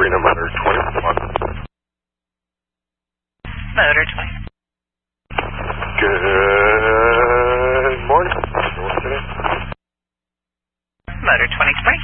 Reno Motor 21. Motor 20. Good morning. What's today? Motor 23.